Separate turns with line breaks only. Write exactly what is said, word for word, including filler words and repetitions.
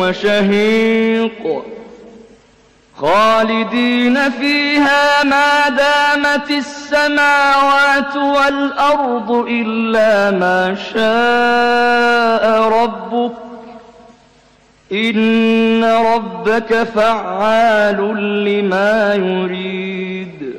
وشهيق خالدين فيها ما دامت السماوات والأرض إلا ما شاء ربك إن ربك فعال لما يريد